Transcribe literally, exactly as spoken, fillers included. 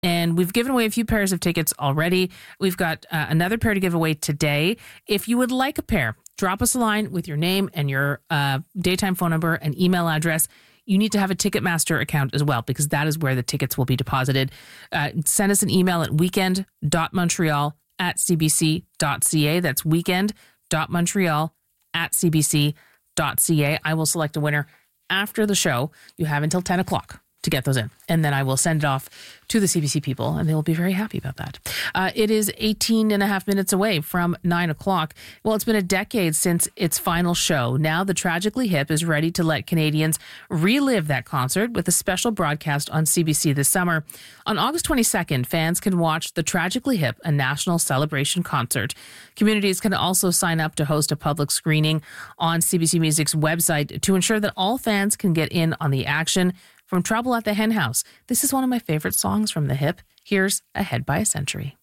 And we've given away a few pairs of tickets already. We've got uh, another pair to give away today. If you would like a pair, drop us a line with your name and your uh, daytime phone number and email address. You need to have a Ticketmaster account as well, because that is where the tickets will be deposited. Uh, send us an email at weekend dot montreal at c b c dot c a. That's weekend dot montreal at c b c dot c a. I will select a winner after the show. You have until ten o'clock to get those in. And then I will send it off to the C B C people, and they will be very happy about that. Uh, it is eighteen and a half minutes away from nine o'clock. Well, it's been a decade since its final show. Now the Tragically Hip is ready to let Canadians relive that concert with a special broadcast on C B C this summer. On August twenty-second, fans can watch the Tragically Hip, a national celebration concert. Communities can also sign up to host a public screening on C B C Music's website to ensure that all fans can get in on the action. From Trouble at the Hen House, this is one of my favorite songs from the Hip. Here's Ahead by a Century.